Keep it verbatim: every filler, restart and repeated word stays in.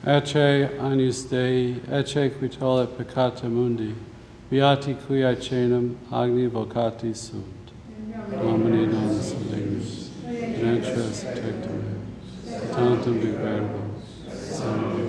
Ecce agnus Dei, ecce qui tollit peccata mundi, beati qui aecenum agni vocati sunt. Domini non salvimus, in entras tectum, tantum degradibus, Sancte